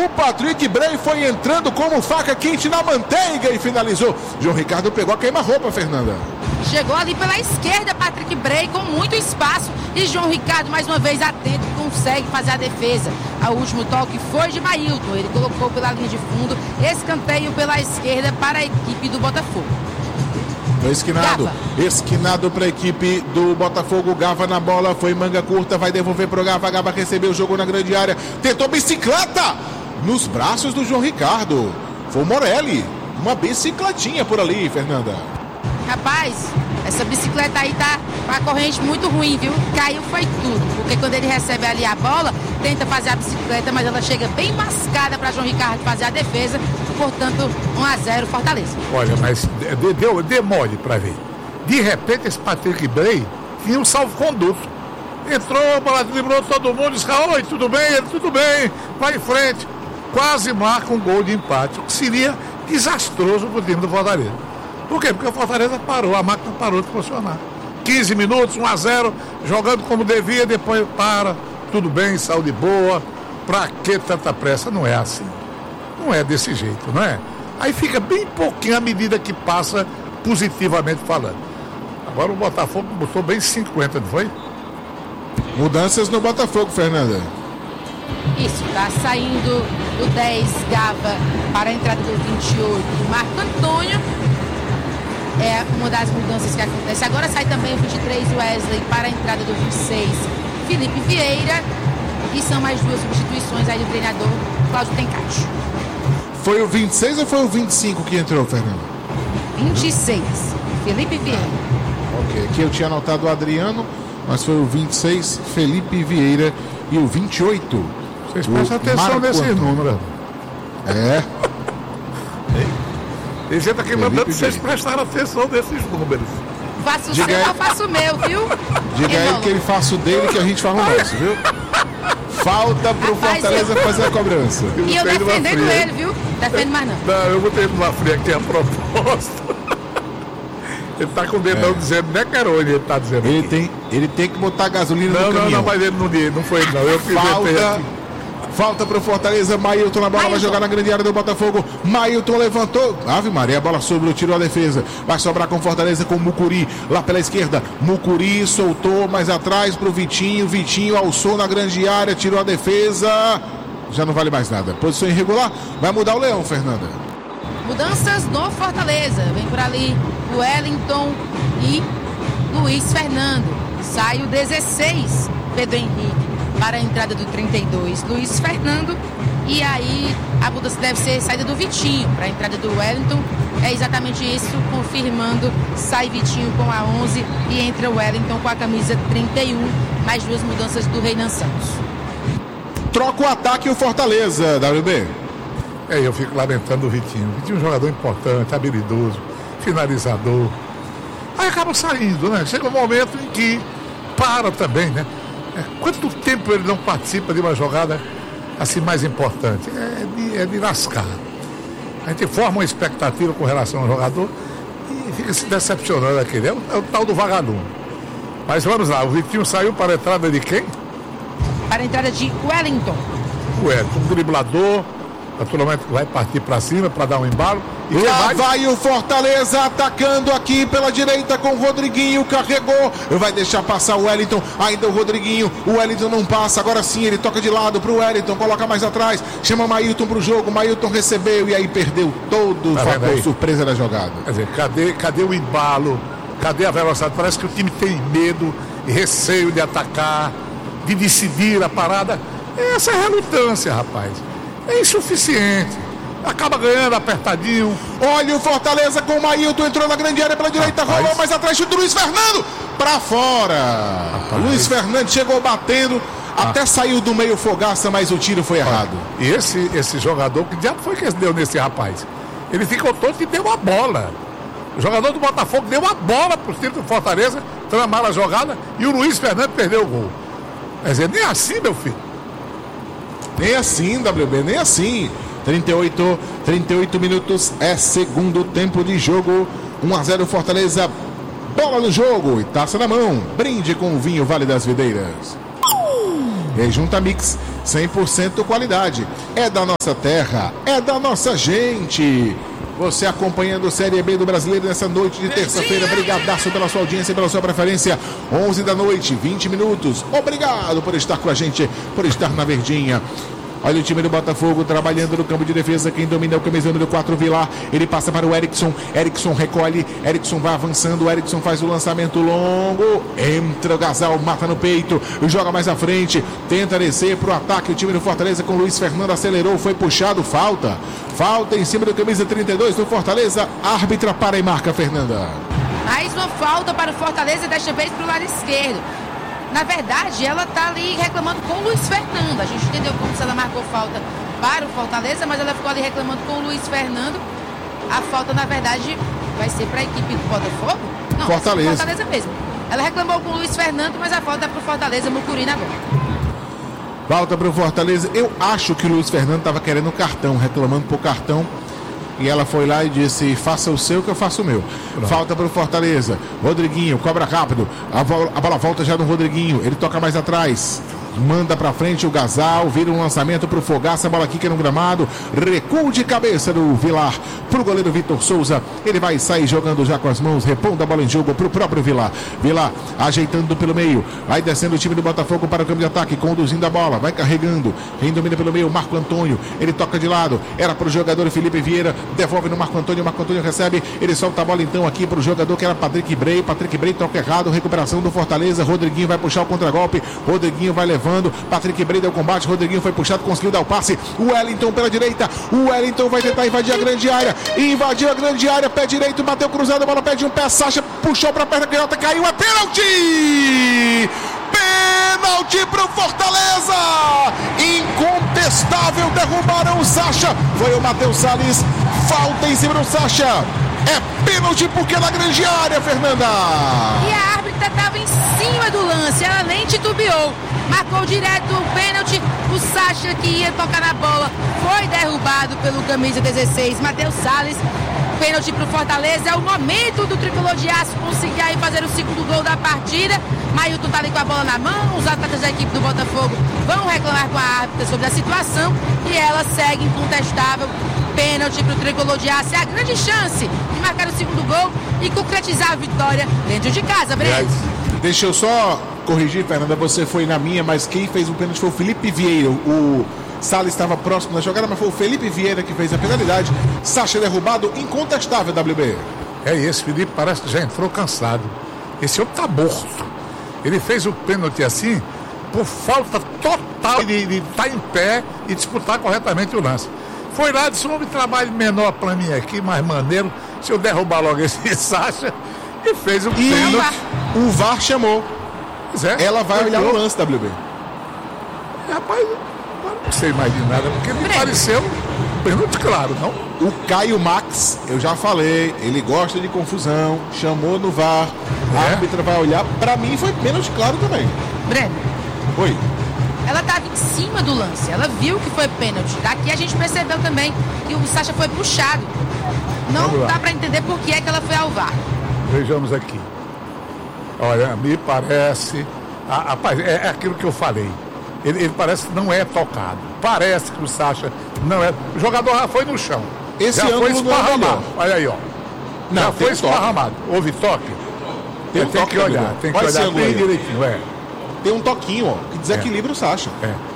O Patrick Bray foi entrando como faca quente na manteiga e finalizou. João Ricardo pegou a queima-roupa, Fernanda. Chegou ali pela esquerda, Patrick Bray com muito espaço e João Ricardo mais uma vez atento, consegue fazer a defesa. O último toque foi de Mailton, ele colocou pela linha de fundo, escanteio pela esquerda para a equipe do Botafogo. Esquinado para a equipe do Botafogo. Gava na bola, foi manga curta, vai devolver pro Gava. Gava recebeu o jogo na grande área, tentou bicicleta nos braços do João Ricardo. Foi o Morelli, uma bicicletinha por ali, Fernanda. Rapaz, essa bicicleta aí tá com a corrente muito ruim, viu? Caiu foi tudo, porque quando ele recebe ali a bola, tenta fazer a bicicleta, mas ela chega bem mascada para João Ricardo fazer a defesa, portanto 1-0 Fortaleza. Olha, mas deu mole para ver. De repente esse Patrick Bray tinha um salvo-conduto. Entrou, a bola driblou todo mundo, disse: oi, tudo bem? Ele, tudo bem, vai em frente. Quase marca um gol de empate, o que seria desastroso pro time do Fortaleza. Por quê? Porque o Fortaleza parou, a máquina parou de funcionar. 15 minutos, 1-0, jogando como devia, depois para, tudo bem, saúde boa, pra que tanta pressa? Não é assim. Não é desse jeito, não é? Aí fica bem pouquinho à medida que passa, positivamente falando. Agora o Botafogo botou bem 50, não foi? Mudanças no Botafogo, Fernanda. Isso, tá saindo o 10, Gava, para a entrada do 28, Marco Antônio. É uma das mudanças que acontece. Agora sai também o 23, Wesley, para a entrada do 26, Felipe Vieira. E são mais duas substituições aí do treinador Cláudio Tencati. Foi o 26 ou foi o 25 que entrou, Fernando? 26, Felipe Vieira. Ok, aqui eu tinha anotado o Adriano, mas foi o 26, Felipe Vieira, e o 28. Vocês prestam atenção nesses números. É. Tem gente aqui mandando vocês prestarem atenção nesses números. Faço o seu, eu faço o meu, viu? Diga aí que ele faça o dele, que a gente faz o nosso, viu? Falta pro Fortaleza fazer a cobrança. E eu defendendo ele, viu? Defendo mais não. Não, eu botei numa fria aqui a proposta. Ele tá com o dedão dizendo, não é Carone, ele tá dizendo. Ele tem que botar gasolina no caminhão. Não, mas ele não foi não. Eu Falta pro Fortaleza, Mailton na bola, vai jogar na grande área do Botafogo. Mailton levantou. Ave Maria, a bola sobrou, tirou a defesa. Vai sobrar com Fortaleza com Mucuri lá pela esquerda. Mucuri soltou mais atrás pro Vitinho. Vitinho alçou na grande área, tirou a defesa. Já não vale mais nada. Posição irregular. Vai mudar o Leão, Fernanda. Mudanças no Fortaleza. Vem por ali Wellington e Luiz Fernando. Sai o 16, Pedro Henrique, para a entrada do 32, Luiz Fernando. E aí a mudança deve ser saída do Vitinho para a entrada do Wellington. É exatamente isso, confirmando. Sai Vitinho com a 11 e entra o Wellington com a camisa 31. Mais duas mudanças do Reinan Santos. Troca o ataque e o Fortaleza, WB. Eu fico lamentando o Vitinho. O Vitinho é um jogador importante, habilidoso, finalizador. Aí acaba saindo, né? Chega um momento em que para também, né? Quanto tempo ele não participa de uma jogada assim mais importante? É de lascar. A gente forma uma expectativa com relação ao jogador e fica se decepcionando aquele. É o tal do vagalume. Mas vamos lá, o Vitinho saiu para a entrada de quem? Para a entrada de Wellington. O Wellington, um driblador, naturalmente vai partir para cima para dar um embalo. E lá vai o Fortaleza atacando aqui pela direita com o Rodriguinho, carregou, vai deixar passar o Wellington, ainda o Rodriguinho, o Wellington não passa, agora sim ele toca de lado pro Wellington, coloca mais atrás, chama Mailton pro jogo, Mailton recebeu e aí perdeu todo o fator surpresa da jogada. Quer dizer, cadê o embalo, cadê a velocidade? Parece que o time tem medo e receio de atacar, de decidir a parada. Essa é a relutância, rapaz, é insuficiente. Acaba ganhando apertadinho. Olha o Fortaleza com o Mailton, entrou na grande área pela direita, rolou mais atrás, chute do Luiz Fernando pra fora. Luiz Fernando chegou batendo, até saiu do meio Fogaça, mas o tiro foi errado. E esse jogador, que diabo foi que deu nesse rapaz? Ele ficou todo e deu uma bola. O jogador do Botafogo deu uma bola pro time do Fortaleza, tramaram a jogada e o Luiz Fernando perdeu o gol. Quer dizer, nem assim, meu filho. Nem assim, WB, nem assim. 38 minutos é segundo tempo de jogo. 1-0 Fortaleza, bola no jogo e taça na mão. Brinde com o vinho Vale das Videiras. Junta Mix, 100% qualidade. É da nossa terra, é da nossa gente. Você acompanhando a Série B do Brasileiro nessa noite de terça-feira. Brigadaço pela sua audiência e pela sua preferência. 11 da noite, 20 minutos. Obrigado por estar com a gente, por estar na Verdinha. Olha o time do Botafogo trabalhando no campo de defesa. Quem domina é o camisa número 4, Vilar. Ele passa para o Erickson. Erickson recolhe. Erickson vai avançando. O Erickson faz o lançamento longo. Entra o Gasal, mata no peito. Joga mais à frente. Tenta descer para o ataque. O time do Fortaleza com o Luiz Fernando acelerou. Foi puxado. Falta. Falta em cima do camisa 32 do Fortaleza. Árbitra para e marca, Fernanda. Mais uma falta para o Fortaleza, desta vez para o lado esquerdo. Na verdade, ela está ali reclamando com o Luiz Fernando. A gente entendeu como se ela marcou falta para o Fortaleza, mas ela ficou ali reclamando com o Luiz Fernando. A falta, na verdade, vai ser para a equipe do Botafogo? Não, Fortaleza. Fortaleza mesmo. Ela reclamou com o Luiz Fernando, mas a falta é para o Fortaleza, Mucuri agora. Falta para o Fortaleza. Eu acho que o Luiz Fernando estava querendo cartão, reclamando por cartão. E ela foi lá e disse: faça o seu que eu faço o meu. Pronto. Falta para o Fortaleza. Rodriguinho cobra rápido. A bola volta já no Rodriguinho. Ele toca mais atrás. Manda pra frente o Gasal, vira um lançamento pro Fogaça, a bola quica no gramado, recuo de cabeça do Vilar pro goleiro Vitor Souza. Ele vai sair jogando já com as mãos, repondo a bola em jogo pro próprio Vilar. Vilar ajeitando pelo meio, vai descendo o time do Botafogo para o campo de ataque, conduzindo a bola, vai carregando. Quem domina pelo meio, Marco Antônio. Ele toca de lado, era pro jogador Felipe Vieira, devolve no Marco Antônio, Marco Antônio recebe, ele solta a bola então aqui pro jogador que era Patrick Bray. Patrick Bray toca errado, recuperação do Fortaleza. Rodriguinho vai puxar o contragolpe, Rodriguinho vai levando. Patrick Bray deu combate, Rodriguinho foi puxado, conseguiu dar o passe. O Wellington pela direita, o Wellington vai tentar invadir a grande área, invadiu a grande área, pé direito, bateu cruzado, a bola pede um pé, Sacha puxou para a perna canhota, caiu, é pênalti! Pênalti pro Fortaleza! Incontestável, derrubaram o Sacha, foi o Matheus Salles, falta em cima do Sacha. É pênalti porque é na grande área, Fernanda. E a árbitra estava em cima do lance, ela nem titubeou. Marcou direto o pênalti. O Sacha, que ia tocar na bola, foi derrubado pelo camisa 16, Matheus Salles. Pênalti para o Fortaleza. É o momento do tricolor de aço conseguir aí fazer o segundo gol da partida. Mailton tá ali com a bola na mão. Os atletas da equipe do Botafogo vão reclamar com a árbitra sobre a situação. E ela segue incontestável. Pênalti para o tricolor de aço. É a grande chance de marcar o segundo gol e concretizar a vitória dentro de casa, Breno. Deixa eu só corrigir, Fernanda, você foi na minha, mas quem fez o pênalti foi o Felipe Vieira. O Salles estava próximo da jogada, mas foi o Felipe Vieira que fez a penalidade. Sacha derrubado, incontestável, WB. Esse Felipe parece que já entrou cansado. Esse homem tá morto. Ele fez o pênalti assim por falta total de estar em pé e disputar corretamente o lance. Foi lá, disse: um trabalho menor para mim aqui, mais maneiro, se eu derrubar logo esse Sacha, e fez o pênalti. O VAR chamou. Ela vai olhar o lance, WB. Rapaz, não sei mais de nada, porque me pareceu um pênalti claro, não? O Caio Max, eu já falei, ele gosta de confusão, chamou no VAR, a árbitra vai olhar, pra mim foi pênalti claro também. Breno. Oi. Ela estava em cima do lance, ela viu que foi pênalti. Daqui a gente percebeu também que o Sacha foi puxado. Não dá para entender por que é que ela foi ao VAR. Vejamos aqui. Olha, me parece... Rapaz, é aquilo que eu falei. Ele parece que não é tocado. Parece que o Sacha não é... O jogador já foi no chão. Esse já foi esparramado. Olha aí, ó. Não, já foi esparramado. Houve toque? Tem que olhar. Tem que olhar bem direitinho, Tem um toquinho, ó, que desequilibra o Sacha.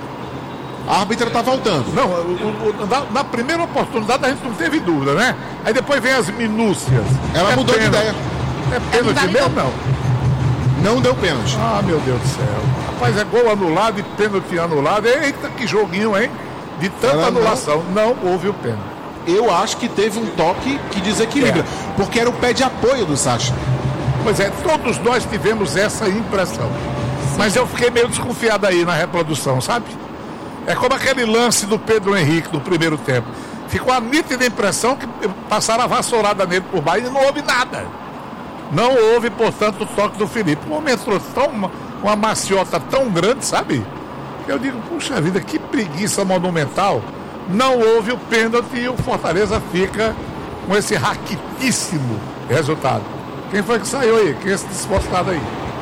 A árbitra tá voltando. Não, na primeira oportunidade a gente não teve dúvida, né? Aí depois vem as minúcias. Ela mudou de ideia. É pênalti mesmo, não? Não deu pênalti. Ah, meu Deus do céu. Rapaz, é gol anulado e pênalti anulado. Eita, que joguinho, hein? De tanta anulação. Não houve o pênalti. Eu acho que teve um toque que desequilibra. Porque era o pé de apoio do Sacha. Pois é, todos nós tivemos essa impressão. Mas eu fiquei meio desconfiado aí na reprodução, sabe? É como aquele lance do Pedro Henrique no primeiro tempo. Ficou a nítida impressão que passaram a vassourada nele por baixo e não houve nada. Não houve, portanto, o toque do Felipe. O homem entrou uma maciota tão grande, sabe? Eu digo, puxa vida, que preguiça monumental. Não houve o pênalti e o Fortaleza fica com esse raquitíssimo resultado. Quem foi que saiu aí? Quem é esse desforçado aí?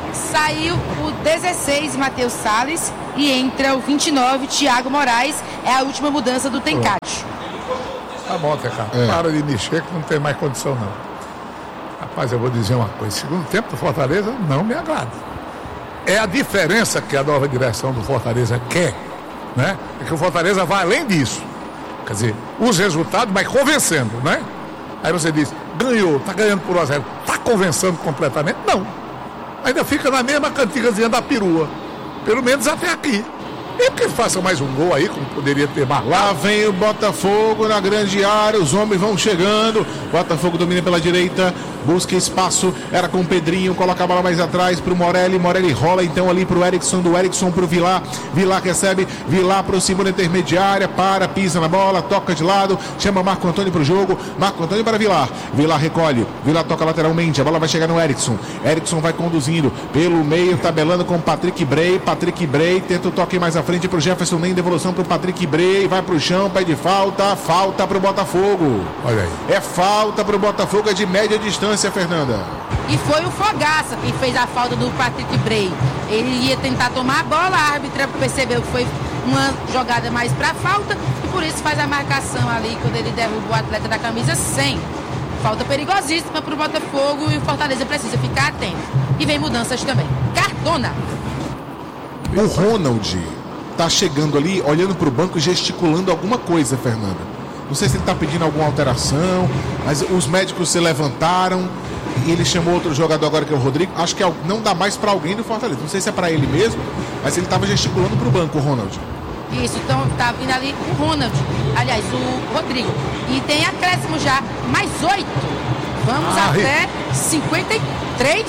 saiu o 16, Matheus Salles, e entra o 29, Thiago Moraes. É a última mudança do Tencate. Tá bom, Tencate. Para de mexer que não tem mais condição, não. Rapaz, eu vou dizer uma coisa. Segundo tempo do Fortaleza não me agrada. É a diferença que a nova direção do Fortaleza quer, né? É que o Fortaleza vai além disso. Quer dizer, os resultados, mas convencendo, né? Aí você diz, ganhou, tá ganhando por 1-0. Tá convencendo completamente? Não. Ainda fica na mesma cantigazinha da perua. Pelo menos até aqui. E que faça mais um gol aí, como poderia ter mais. Lá vem o Botafogo na grande área, os homens vão chegando. Botafogo domina pela direita, busca espaço, era com o Pedrinho, coloca a bola mais atrás pro Morelli. Morelli rola então ali pro Erickson, do Erickson pro Vilar. Vilar recebe, Vilar aproxima na intermediária, pisa na bola, toca de lado, chama Marco Antônio pro jogo. Marco Antônio para Vilar. Vilar recolhe, Vilar toca lateralmente, a bola vai chegar no Erickson. Erickson vai conduzindo pelo meio, tabelando com Patrick Bray. Patrick Bray tenta o toque mais à frente pro Jefferson, nem devolução pro Patrick Bray, vai pro chão, pede falta pro Botafogo. Olha aí. É falta pro Botafogo, é de média distância, Fernanda. E foi o Fogaça quem fez a falta do Patrick Bray. Ele ia tentar tomar a bola, a árbitra percebeu que foi uma jogada mais pra falta e por isso faz a marcação ali quando ele derruba o atleta da camisa 100. Falta perigosíssima pro Botafogo e o Fortaleza precisa ficar atento. E vem mudanças também. Cardona. O Ronald tá chegando ali, olhando pro banco e gesticulando alguma coisa, Fernanda. Não sei se ele tá pedindo alguma alteração, mas os médicos se levantaram e ele chamou outro jogador agora, que é o Rodrigo. Acho que não dá mais pra alguém do Fortaleza. Não sei se é pra ele mesmo, mas ele tava gesticulando pro banco, o Ronald. Isso, então tá vindo ali o Ronald, aliás, o Rodrigo. E tem acréscimo já, mais 8. Vamos até 53.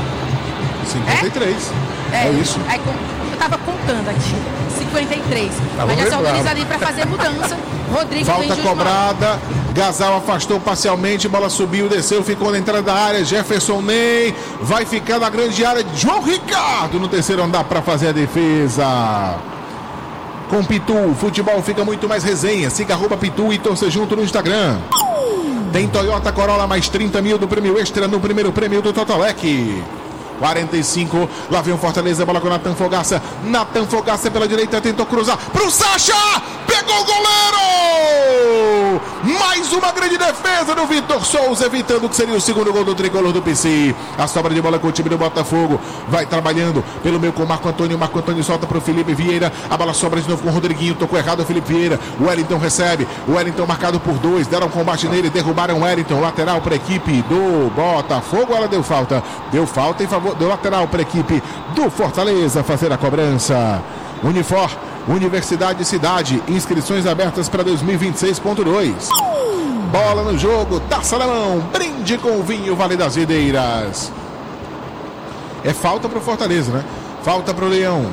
53. É isso. Eu tava contando aqui. 53. Mas já se organiza ali para fazer mudança. Rodrigo falta cobrada. Gasal afastou parcialmente. Bola subiu, desceu, ficou na entrada da área. Jefferson Ney vai ficar na grande área. João Ricardo no terceiro andar para fazer a defesa. Com Pitu, o futebol fica muito mais resenha. Siga @Pitu e torça junto no Instagram. Tem Toyota Corolla mais 30 mil do prêmio extra no primeiro prêmio do Totolec. 45, lá vem o Fortaleza, bola com o Natan Fogaça. Natan Fogaça pela direita, tentou cruzar pro Sacha, pegou o goleiro! Mais uma grande defesa do Vitor Souza, evitando que seria o segundo gol do tricolor do PC. A sobra de bola com o time do Botafogo, vai trabalhando pelo meio com o Marco Antônio. Marco Antônio solta pro Felipe Vieira, a bola sobra de novo com o Rodriguinho, tocou errado o Felipe Vieira. O Wellington recebe, o Wellington marcado por 2, deram combate nele, derrubaram o Wellington, lateral para a equipe do Botafogo. Ela deu falta em favor do lateral para a equipe do Fortaleza fazer a cobrança. Unifor, Universidade Cidade, inscrições abertas para 2026.2. Bola no jogo, taça na mão, brinde com o vinho Vale das Videiras. É falta para o Fortaleza, né? Falta para o Leão.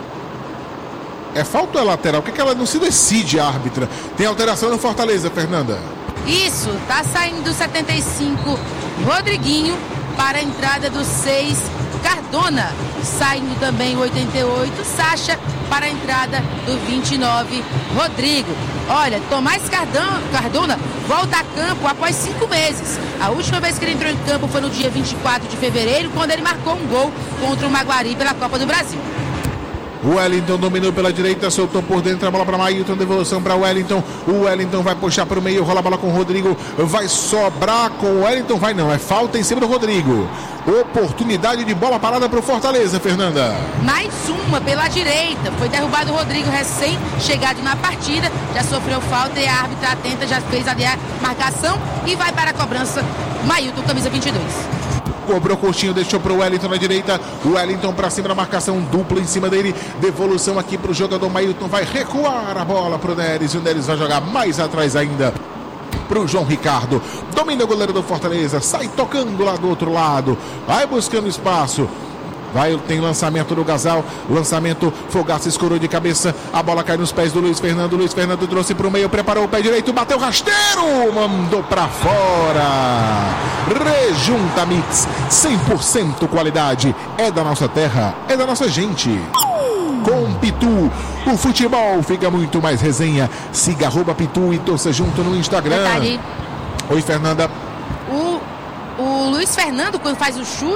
É falta ou é lateral? Porque ela não se decide, a árbitra. Tem alteração no Fortaleza, Fernanda. Isso, tá saindo 75 Rodriguinho para a entrada do 6 Cardona. Saindo também o 88 Sacha para a entrada do 29 Rodrigo. Olha, Tomás Cardona volta a campo após 5 meses. A última vez que ele entrou em campo foi no dia 24 de fevereiro, quando ele marcou um gol contra o Maguari pela Copa do Brasil. O Wellington dominou pela direita, soltou por dentro a bola para Mailton, devolução para o Wellington. O Wellington vai puxar para o meio, rola a bola com o Rodrigo, vai sobrar com o Wellington, vai não, é falta em cima do Rodrigo. Oportunidade de bola parada para o Fortaleza, Fernanda. Mais uma pela direita, foi derrubado o Rodrigo, recém-chegado na partida, já sofreu falta e a árbitra atenta, já fez ali a marcação e vai para a cobrança. Mailton, camisa 22. Cobrou curtinho, deixou pro Wellington na direita. O Wellington pra cima da marcação dupla em cima dele. Devolução aqui pro jogador Mailton. Vai recuar a bola pro Neres. E o Neres vai jogar mais atrás ainda pro João Ricardo. Domina o goleiro do Fortaleza. Sai tocando lá do outro lado. Vai buscando espaço. Tem lançamento do Gasal, lançamento, Fogaça escorou de cabeça, a bola cai nos pés do Luiz Fernando trouxe para o meio, preparou o pé direito, bateu rasteiro, mandou para fora. Rejunta Mix, 100% qualidade, é da nossa terra, é da nossa gente. Com Pitu, o futebol fica muito mais resenha. Siga @Pitu e torça junto no Instagram. Detalhe. Oi, Fernanda. O Luiz Fernando, quando faz o chute,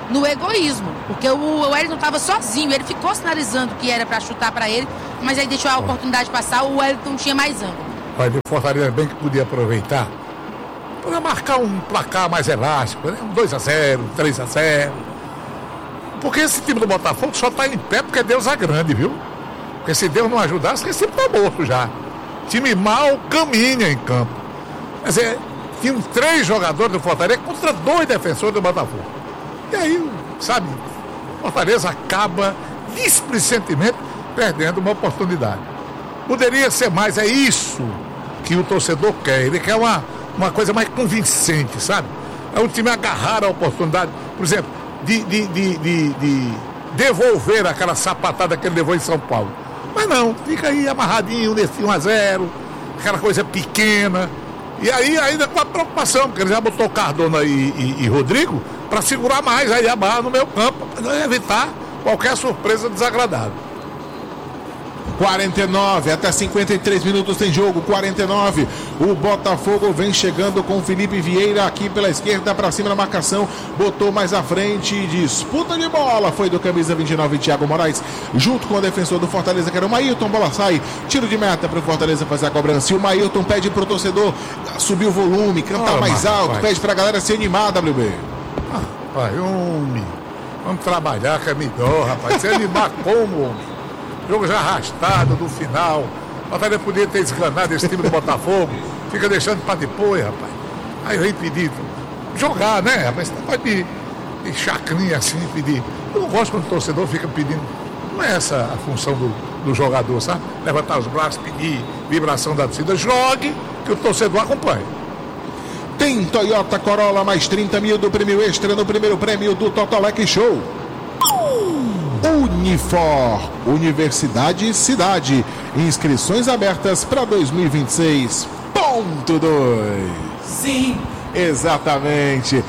no egoísmo, porque o Wellington estava sozinho, ele ficou sinalizando que era para chutar para ele, mas aí deixou a oportunidade passar, o Wellington tinha mais ângulo. Olha, o Fortaleza bem que podia aproveitar para marcar um placar mais elástico, né? 2-0, 3-0. Porque esse time do Botafogo só está em pé porque Deus é grande, viu? Porque se Deus não ajudasse, esse time está morto já. Time mal caminha em campo. Quer dizer, tinham 3 jogadores do Fortaleza contra 2 defensores do Botafogo. E aí, sabe, o Fortaleza acaba displicentemente perdendo uma oportunidade. Poderia ser mais, é isso que o torcedor quer. Ele quer uma coisa mais convincente, sabe? É o time agarrar a oportunidade, por exemplo, de devolver aquela sapatada que ele levou em São Paulo. Mas não, fica aí amarradinho nesse 1-0, aquela coisa pequena. E aí ainda com a preocupação, porque ele já botou Cardona e Rodrigo para segurar mais aí a barra no meio campo, para evitar qualquer surpresa desagradável. 49, até 53 minutos tem jogo, 49. O Botafogo vem chegando com o Felipe Vieira aqui pela esquerda, para cima da marcação, botou mais à frente, disputa de bola, foi do camisa 29, Thiago Moraes, junto com o defensor do Fortaleza, que era o Mailton, bola sai, tiro de meta para o Fortaleza fazer a cobrança, e o Mailton pede pro torcedor subir o volume, cantar mais alto, pede pra galera se animar, WB. Pai, vamos trabalhar que é melhor, rapaz, se animar como, homem? Jogo já arrastado do final. O Fortaleza podia ter esganado esse time do Botafogo. Fica deixando para depois, rapaz. Aí vem pedir jogar, né, rapaz? Você não pode de chacrinha assim, pedir. Eu não gosto quando o torcedor fica pedindo. Não é essa a função do jogador, sabe? Levantar os braços, pedir vibração da torcida. Jogue, que o torcedor acompanhe. Tem Toyota Corolla mais 30 mil do prêmio extra no primeiro prêmio do Totolec Show. Unifor, Universidade Cidade, inscrições abertas para 2026. Ponto 2. Sim. Exatamente.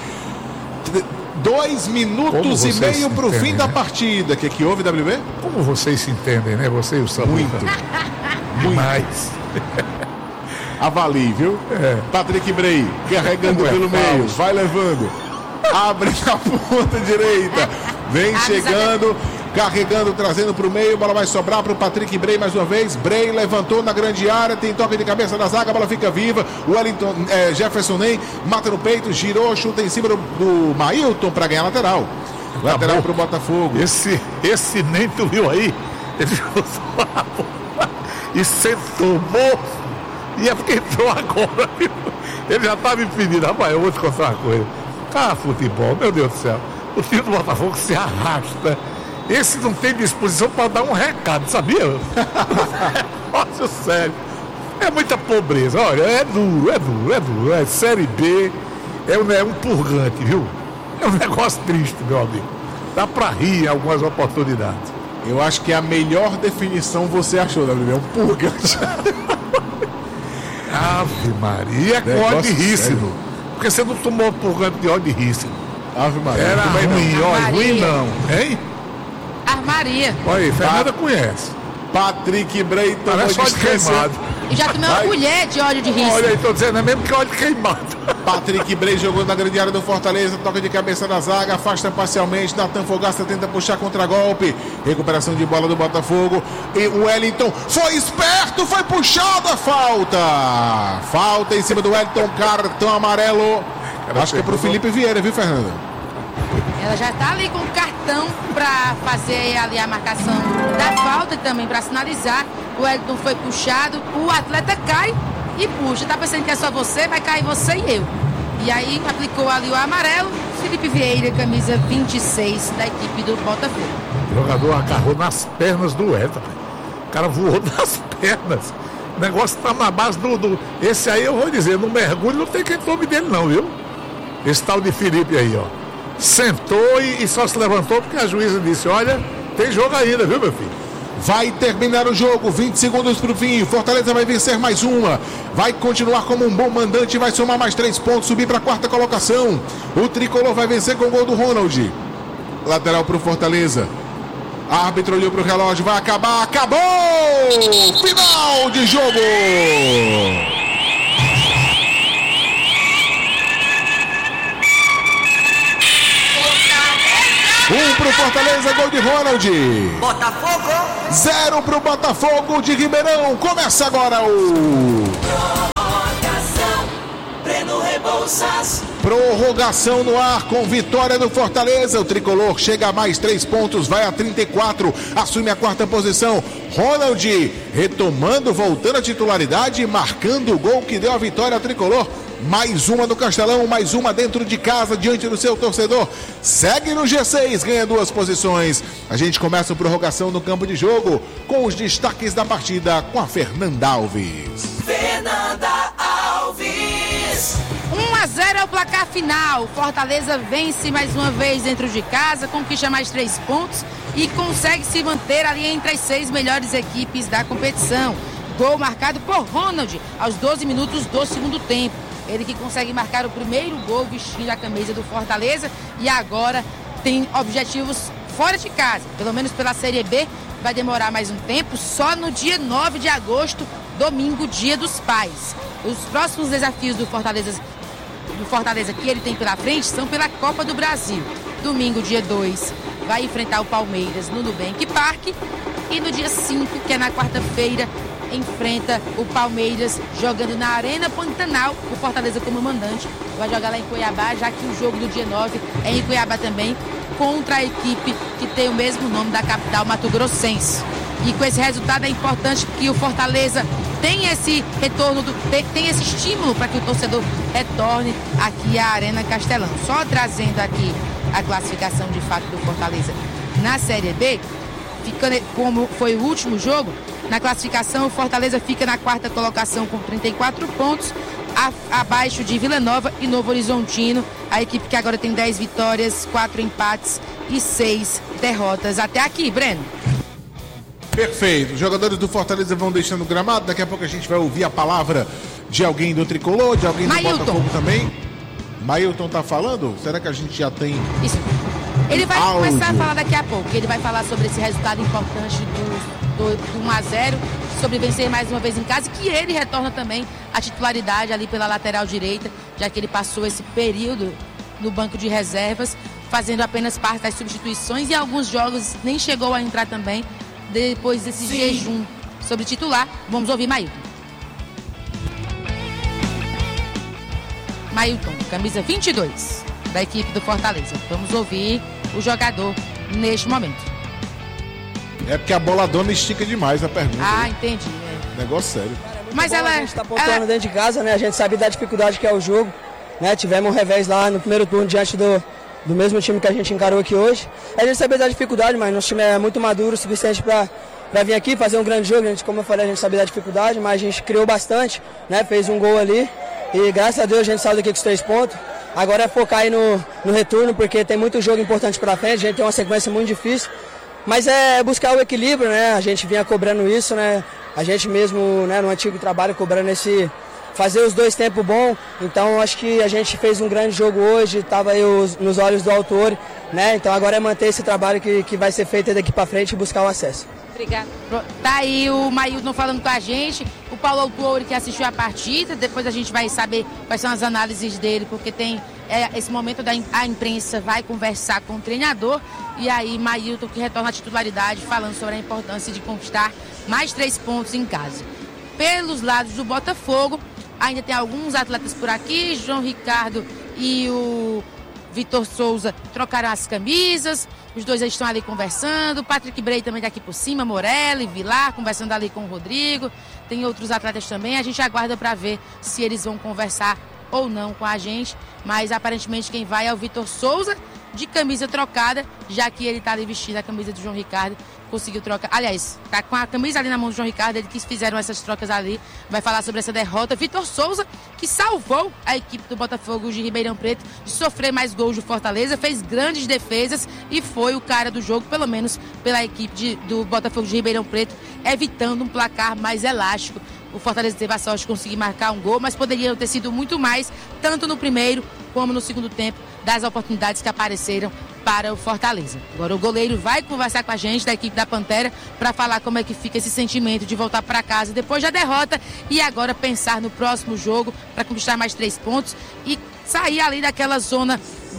2 minutos e meio para o fim, né, da partida. O que houve, WB? Como vocês se entendem, né? Você e o Samuca. Muito. Mais. Avalie, viu? Patrick Bray carregando pelo meio, vai levando, abre na ponta direita, vem chegando, carregando, trazendo para o meio, bola vai sobrar para o Patrick Bray mais uma vez. Bray levantou na grande área, tem toque de cabeça na zaga, a bola fica viva. O Wellington, Jefferson nem mata no peito, girou, chuta em cima do Mailton para ganhar lateral. Lateral para o Botafogo. Esse nem tu viu aí, ele usou a bola e sentou morto. E é porque entrou agora, viu? Ele já estava impedido. Rapaz, eu vou te contar uma coisa. Futebol, meu Deus do céu. O time do Botafogo se arrasta. Esse não tem disposição para dar um recado, sabia? Nossa, sério. É muita pobreza. Olha, é duro. É Série B. É um purgante, viu? É um negócio triste, meu amigo. Dá para rir em algumas oportunidades. Eu acho que a melhor definição você achou, WB. É um purgante. Ave Maria, com óleo de rícino. Porque você não tomou purgante de óleo de rícino. Ave Maria. Era ruim, olha, ruim não. Hein? Armaria. Olha aí, Fernanda conhece. Patrick Bray tomou parece óleo queimado. Eu já tomei uma colher de óleo de rícino. Olha aí, tô dizendo, é mesmo que óleo queimado. Patrick Bray jogou na grande área do Fortaleza, toca de cabeça na zaga, afasta parcialmente, Natan Fogaça tenta puxar contra-golpe, recuperação de bola do Botafogo, e o Wellington foi esperto, foi puxado a falta em cima do Wellington, cartão amarelo, acho que é pro Felipe Vieira, viu, Fernanda? Ela já tá ali com o cartão para fazer ali a marcação da falta e também para sinalizar. O Wellington foi puxado, o atleta cai e puxa. Tá pensando que é só você, vai cair você e eu. E aí aplicou ali o amarelo. Felipe Vieira, camisa 26 da equipe do Botafogo. O jogador agarrou nas pernas do Wellington. O cara voou nas pernas. O negócio tá na base do... Esse aí eu vou dizer, no mergulho não tem quem tome dele não, viu? Esse tal de Felipe aí, ó. Sentou e só se levantou porque a juíza disse, olha, tem jogo ainda, viu, meu filho? Vai terminar o jogo, 20 segundos para o fim. Fortaleza vai vencer mais uma. Vai continuar como um bom mandante, vai somar mais 3 pontos, subir para a 4ª colocação. O tricolor vai vencer com o gol do Ronald. Lateral para o Fortaleza. Árbitro olhou para o relógio, vai acabar, acabou! Final de jogo! Fortaleza, gol de Ronald. Botafogo. 0 pro Botafogo de Ribeirão. Começa agora o... Prorrogação, Breno Rebouças. Prorrogação no ar com vitória do Fortaleza. O tricolor chega a mais 3 pontos, vai a 34, assume a 4ª posição. Ronald retomando, voltando à titularidade, marcando o gol que deu a vitória ao tricolor. Mais uma do Castelão, mais uma dentro de casa, diante do seu torcedor. Segue no G6, ganha 2 posições. A gente começa a prorrogação no campo de jogo com os destaques da partida com a Fernanda Alves. Fernanda Alves. 1-0 é o placar final. Fortaleza vence mais uma vez dentro de casa, conquista mais 3 pontos e consegue se manter ali entre as 6 melhores equipes da competição. Gol marcado por Ronald aos 12 minutos do segundo tempo. Ele que consegue marcar o primeiro gol vestindo a camisa do Fortaleza e agora tem objetivos fora de casa, pelo menos pela Série B. Vai demorar mais um tempo, só no dia 9 de agosto, domingo, dia dos pais. Os próximos desafios do Fortaleza que ele tem pela frente são pela Copa do Brasil. Domingo, dia 2, vai enfrentar o Palmeiras no Nubank Park e no dia 5, que é na quarta-feira, enfrenta o Palmeiras jogando na Arena Pantanal. O Fortaleza como mandante vai jogar lá em Cuiabá, já que o jogo do dia 9 é em Cuiabá também, contra a equipe que tem o mesmo nome da capital mato-grossense. E com esse resultado é importante que o Fortaleza tem esse retorno, tem esse estímulo para que o torcedor retorne aqui à Arena Castelão. Só trazendo aqui a classificação de fato do Fortaleza na Série B, ficando como foi o último jogo. Na classificação, o Fortaleza fica na 4ª colocação com 34 pontos, abaixo de Vila Nova e Novo Horizontino, a equipe que agora tem 10 vitórias, 4 empates e 6 derrotas. Até aqui, Breno. Perfeito. Os jogadores do Fortaleza vão deixando o gramado. Daqui a pouco a gente vai ouvir a palavra de alguém do Tricolor, de alguém do Botafogo também. Mailton tá falando? Será que a gente já tem... Isso. Ele vai começar a falar daqui a pouco. Ele vai falar sobre esse resultado importante do 1-0, sobre vencer mais uma vez em casa, que ele retorna também à titularidade ali pela lateral direita, já que ele passou esse período no banco de reservas, fazendo apenas parte das substituições e alguns jogos nem chegou a entrar também depois desse jejum sobre titular. Vamos ouvir Mailton. Mailton, camisa 22 da equipe do Fortaleza. Vamos ouvir o jogador neste momento. É porque a boladona estica demais a pergunta. Ah, entendi. Negócio sério. Mas bom, a gente tá pontuando dentro de casa, né? A gente sabe da dificuldade que é o jogo, né? Tivemos um revés lá no primeiro turno diante do mesmo time que a gente encarou aqui hoje. A gente sabe da dificuldade, mas nosso time é muito maduro o suficiente para vir aqui fazer um grande jogo. A gente, como eu falei, a gente sabe da dificuldade, mas a gente criou bastante, né? Fez um gol ali e graças a Deus a gente saiu daqui com os 3 pontos. Agora é focar aí no retorno, porque tem muito jogo importante para frente, a gente tem uma sequência muito difícil. Mas é buscar o equilíbrio, né? A gente vinha cobrando isso, né? A gente mesmo, né, no antigo trabalho, cobrando fazer os 2 tempos bons. Então acho que a gente fez um grande jogo hoje, estava aí nos olhos do autor, né? Então agora é manter esse trabalho que vai ser feito daqui para frente e buscar o acesso. Obrigada. Tá aí o Mailton falando com a gente, o Paulo Autori que assistiu a partida, depois a gente vai saber quais são as análises dele, porque tem esse momento a imprensa vai conversar com o treinador, e aí Mailton que retorna à titularidade, falando sobre a importância de conquistar mais 3 pontos em casa. Pelos lados do Botafogo, ainda tem alguns atletas por aqui, João Ricardo e o Vitor Souza trocaram as camisas, os dois estão ali conversando, Patrick Bray também está aqui por cima, Morelli, Vilar, conversando ali com o Rodrigo, tem outros atletas também, a gente aguarda para ver se eles vão conversar ou não com a gente, mas aparentemente quem vai é o Vitor Souza, de camisa trocada, já que ele está ali vestindo a camisa do João Ricardo, conseguiu trocar, aliás, tá com a camisa ali na mão do João Ricardo, ele que fizeram essas trocas ali, vai falar sobre essa derrota. Vitor Souza, que salvou a equipe do Botafogo de Ribeirão Preto de sofrer mais gols do Fortaleza, fez grandes defesas e foi o cara do jogo, pelo menos pela equipe do Botafogo de Ribeirão Preto, evitando um placar mais elástico. O Fortaleza teve a sorte de conseguir marcar um gol, mas poderia ter sido muito mais, tanto no primeiro como no segundo tempo, das oportunidades que apareceram para o Fortaleza. Agora o goleiro vai conversar com a gente da equipe da Pantera para falar como é que fica esse sentimento de voltar para casa depois da derrota e agora pensar no próximo jogo para conquistar mais 3 pontos e sair ali daquela zona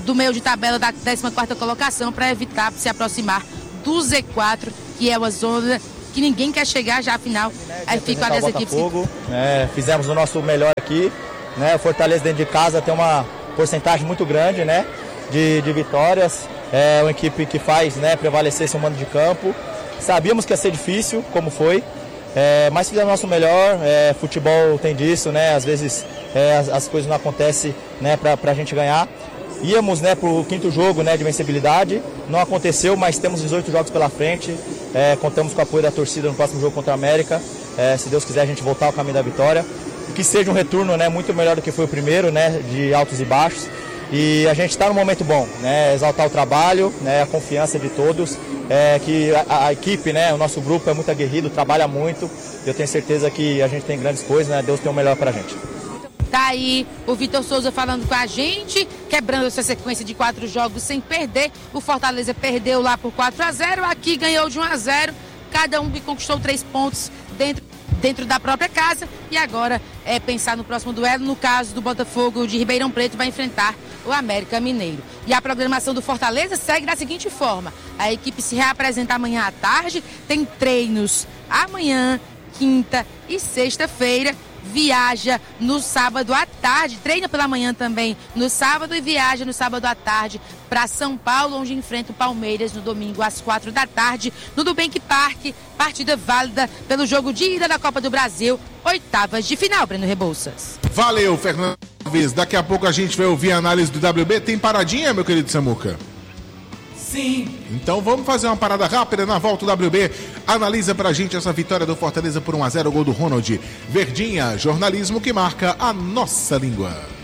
do meio de tabela da 14ª colocação para evitar se aproximar do Z4, que é uma zona que ninguém quer chegar já, afinal. Aí ficam ali as equipes. Fizemos o nosso melhor aqui, né? O Fortaleza dentro de casa tem uma porcentagem muito grande, né? De vitórias. É uma equipe que faz, né, prevalecer seu mando de campo. Sabíamos que ia ser difícil, como foi. Mas fizemos o nosso melhor. Futebol tem disso, né? Às vezes as coisas não acontecem, né, para a gente ganhar. Íamos, né, para o 5º jogo, né, de vencibilidade. Não aconteceu, mas temos 18 jogos pela frente. Contamos com o apoio da torcida no próximo jogo contra a América. Se Deus quiser, a gente voltar ao caminho da vitória. Que seja um retorno, né, muito melhor do que foi o primeiro, né, de altos e baixos. E a gente está num momento bom, né, exaltar o trabalho, né, a confiança de todos. Que a equipe, né, o nosso grupo é muito aguerrido, trabalha muito. Eu tenho certeza que a gente tem grandes coisas, né, Deus tem o melhor para a gente. Tá aí o Vitor Souza falando com a gente, quebrando essa sequência de 4 jogos sem perder. O Fortaleza perdeu lá por 4-0, aqui ganhou de 1-0. Cada um conquistou 3 pontos dentro da própria casa. E agora é pensar no próximo duelo. No caso do Botafogo de Ribeirão Preto, vai enfrentar o América Mineiro. E a programação do Fortaleza segue da seguinte forma: a equipe se reapresenta amanhã à tarde, tem treinos amanhã, quinta e sexta-feira. Viaja no sábado à tarde, treina pela manhã também no sábado e viaja no sábado à tarde para São Paulo, onde enfrenta o Palmeiras no domingo às 4 da tarde, no Nubank Park, partida válida pelo jogo de ida da Copa do Brasil, 8ª de final, Breno Rebouças. Valeu, Fernando Alves. Daqui a pouco a gente vai ouvir a análise do WB. Tem paradinha, meu querido Samuca? Sim. Então vamos fazer uma parada rápida. Na volta o WB analisa pra gente essa vitória do Fortaleza por 1-0, gol do Ronald. Verdinha, jornalismo que marca a nossa língua.